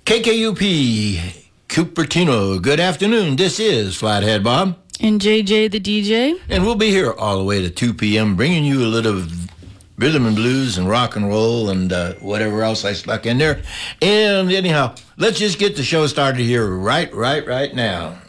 KKUP, Cupertino. Good afternoon. This is Flathead Bob. And JJ the DJ. And we'll be here all the way to 2 p.m. bringing you a little rhythm and blues and rock and roll and whatever else I stuck in there. And anyhow, let's just get the show started here right now.